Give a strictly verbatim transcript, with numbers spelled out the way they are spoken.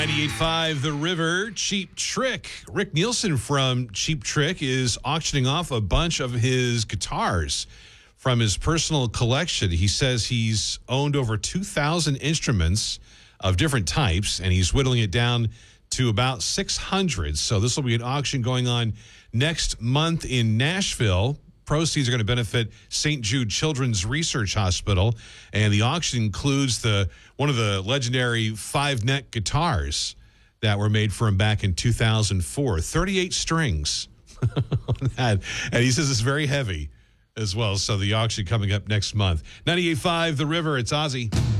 ninety-eight point five The River, Cheap Trick. Rick Nielsen from Cheap Trick is auctioning off a bunch of his guitars from his personal collection. He says he's owned over two thousand instruments of different types, and he's whittling it down to about six hundred. So this will be an auction going on next month in Nashville. Proceeds are going to benefit Saint Jude Children's Research Hospital, and the auction includes the one of the legendary five-neck guitars that were made for him back in two thousand four. thirty-eight strings on that, and he says it's very heavy as well. So the auction coming up next month. ninety-eight point five The River, it's Ozzy.